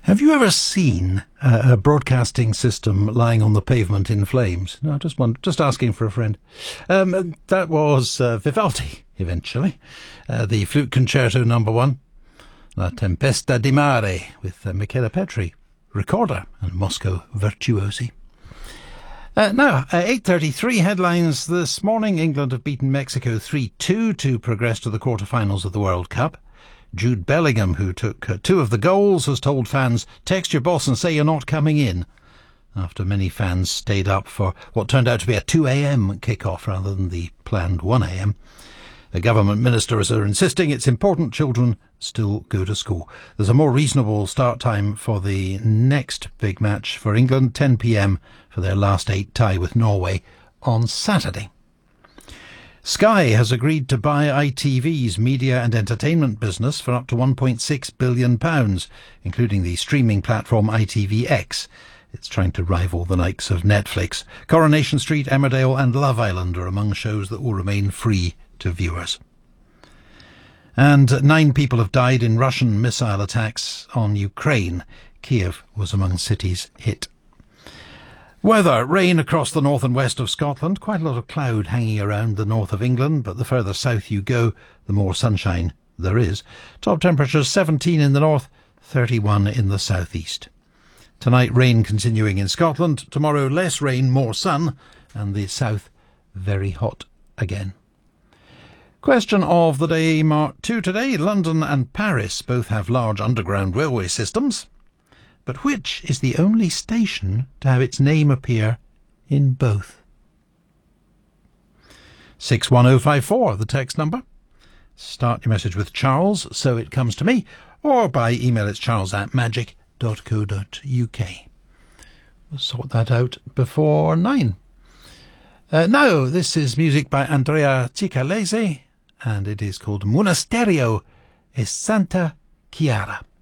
Have you ever seen a broadcasting system lying on the pavement in flames? No, just asking for a friend. That was Vivaldi, eventually. The Flute Concerto No. 1, La Tempesta di Mare, with Michela Petri, recorder, and Moscow Virtuosi. Now, 8:33 headlines this morning. England have beaten Mexico 3-2 to progress to the quarterfinals of the World Cup. Jude Bellingham, who took two of the goals, has told fans, text your boss and say you're not coming in, after many fans stayed up for what turned out to be a 2 a.m. kick-off rather than the planned 1 a.m. The government ministers are insisting it's important children still go to school. There's a more reasonable start time for the next big match for England, 10 p.m. for their last 8 tie with Norway on Saturday. Sky has agreed to buy ITV's media and entertainment business for up to £1.6 billion, including the streaming platform ITVX. It's trying to rival the likes of Netflix. Coronation Street, Emmerdale and Love Island are among shows that will remain free to viewers. And 9 people have died in Russian missile attacks on Ukraine. Kiev was among cities hit. Weather, rain across the north and west of Scotland. Quite a lot of cloud hanging around the north of England, but the further south you go, the more sunshine there is. Top temperatures 17 in the north, 31 in the southeast. Tonight, rain continuing in Scotland. Tomorrow, less rain, more sun, and the south very hot again. Question of the day, Mark 2 today. London and Paris both have large underground railway systems, but which is the only station to have its name appear in both? 61054, the text number. Start your message with Charles, so it comes to me, or by email it's charles@magic.co.uk. We'll sort that out before 9. Now, this is music by Andrea Cicalese, and it is called Monasterio e Santa Chiara.